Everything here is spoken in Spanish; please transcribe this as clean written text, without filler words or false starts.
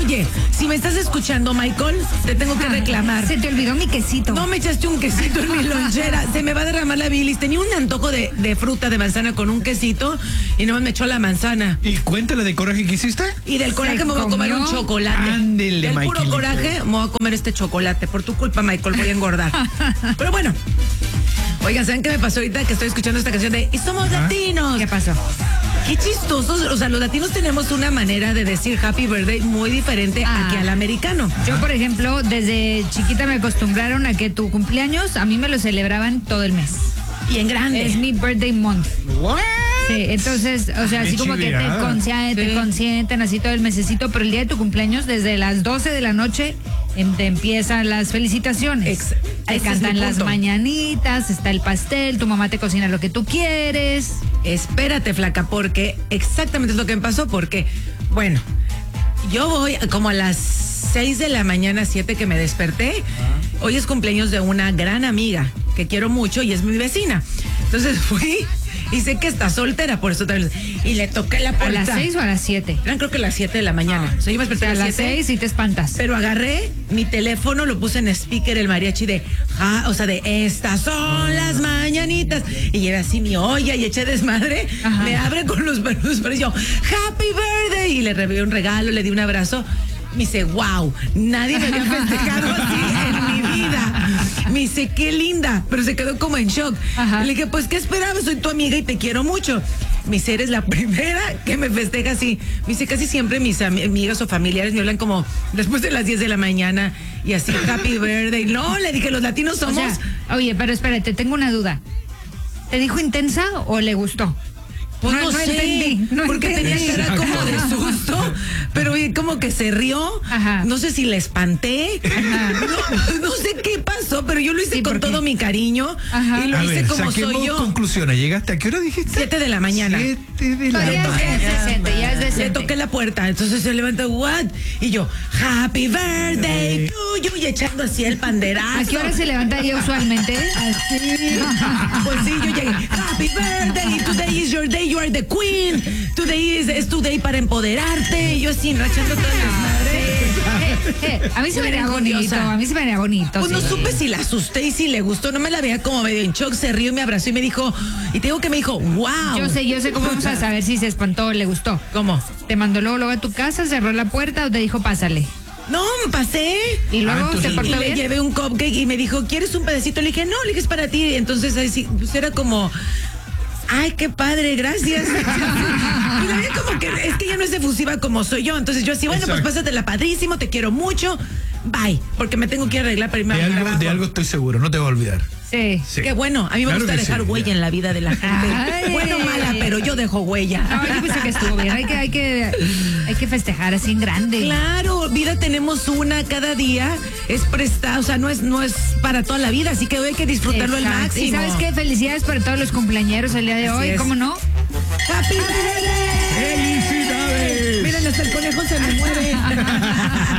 Oye, si me estás escuchando, Michael, te tengo que reclamar. Se te olvidó mi quesito. No me echaste un quesito en mi lonchera. Se me va a derramar la bilis. Tenía un antojo de fruta de manzana con un quesito y nomás me echó la manzana. ¿Y cuéntale de coraje que hiciste? Y del coraje me voy a comer un chocolate. Ándele, del puro Michaelito. coraje me voy a comer este chocolate. Por tu culpa, Michael, voy a engordar. Pero bueno. Oigan, ¿saben qué me pasó ahorita que estoy escuchando esta canción de "Y somos latinos"? ¿Qué pasó? Qué chistosos, o sea, los latinos tenemos una manera de decir happy birthday muy diferente aquí al americano. Yo, por ejemplo, desde chiquita me acostumbraron a que tu cumpleaños a mí me lo celebraban todo el mes. Y en grande. Es mi birthday month. What? Sí, entonces, o sea, Qué así como que chulada. te consienten así todo el mesecito, pero el día de tu cumpleaños, desde las 12 de la noche, te empiezan las felicitaciones. Te Ese es cantan mi las punto. mañanitas, está el pastel, tu mamá te cocina lo que tú quieres. Espérate, flaca, porque exactamente es lo que me pasó, porque, bueno, yo voy como a las 6 de la mañana, 7 que me desperté. Hoy es cumpleaños de una gran amiga que quiero mucho y es mi vecina. Entonces fui y sé que está soltera, por eso también. Y le toqué la ¿A puerta. las 6 o a las 7? Eran creo que las 7 de la mañana. O sea, yo me desperté A a las las 7. 6 y te espantas. Pero agarré mi teléfono, lo puse en speaker, el mariachi de, o sea, de estas son las mañanitas. Y llevé así mi olla y eché desmadre. Ajá. Me abre con los perros, pero yo, happy birthday. Y le regalé un regalo, le di un abrazo. Me dice, wow, nadie me había festejado así en mi vida. Me dice, qué linda, pero se quedó como en shock. Ajá. Le dije, pues, ¿qué esperabas? Soy tu amiga y te quiero mucho. Me dice, eres la primera que me festeja así. Me dice, casi siempre mis amigas o familiares me hablan como después de las 10 de la mañana y así, happy birthday. No, le dije, los latinos O somos... sea, oye, pero espérate, tengo una duda. ¿Te dijo intensa o le gustó? Pues no sé, entendí, no porque entendí. tenía cara como de susto, pero como que se rió. Ajá. No sé si la espanté. No sé qué pasó, pero yo lo hice Sí, con porque- todo mi cariño Ajá. y lo A hice ver, como saquemos soy yo. conclusiones. ¿Llegaste a qué hora dijiste? 7 de la mañana. 7 de la Pues ya mañana. es decente, ya es Le decente. toqué la puerta, entonces se levantó, what? Y yo, happy birthday to you, y echando así el panderazo. ¿A qué hora se levanta ella usualmente? Pues sí, yo llegué, happy birthday, today is your day, you are the queen, today es tu day para empoderarte, y yo así, rachando todas las madres. A mí se me haría bonito, Nerviosa. a mí se me haría bonito. Pues no sí. supe si la asusté y si le gustó, no me la veía como medio en shock, se rió y me abrazó y me dijo, y te digo que me dijo, wow. Yo sé cómo vamos a saber si se espantó o le gustó. ¿Cómo? Te mandó luego a tu casa, cerró la puerta o te dijo pásale. No, me pasé. Y luego entonces- se Y portó le bien. llevé un cupcake y me dijo, ¿quieres un pedacito? Le dije, no, le dije, es para ti. Entonces ahí sí, pues era como, ay, qué padre, gracias. Y la vi como que es que ella no es efusiva como soy yo. Entonces yo así, bueno, Exacto. pues pásatela padrísimo, te quiero mucho. Bye, porque me tengo que arreglar para irme a mi trabajo. De algo estoy seguro, no te voy a olvidar. Sí. Sí. Qué bueno, a mí me Claro gusta que dejar sí, huella ya. en la vida de la gente. Ay. Bueno o mala, pero yo dejo huella. No, yo pensé que estuvo bien. Hay que festejar así en grande. Claro, vida tenemos una cada día, es prestada, o sea, no es para toda la vida, así que hoy hay que disfrutarlo al Exacto. máximo. Y sabes qué, felicidades para todos los cumpleañeros el día de Así hoy, es. ¿cómo no? ¡Happy birthday! ¡Felicidades! Miren, hasta el conejo se me mueve.